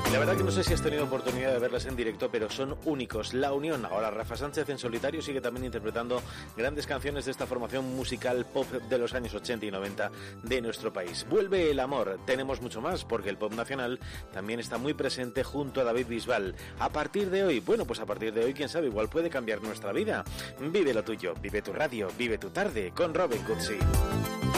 La verdad que no sé si has tenido oportunidad de verlas en directo, pero son únicos. La Unión. Ahora Rafa Sánchez en solitario sigue también interpretando grandes canciones de esta formación musical pop de los años 80 y 90 de nuestro país. Vuelve el amor. Tenemos mucho más, porque el pop nacional también está muy presente junto a David Bisbal. A partir de hoy, pues a partir de hoy, quién sabe, igual puede cambiar nuestra vida. Vive lo tuyo, vive tu radio, vive tu tarde con Robin Cutsi.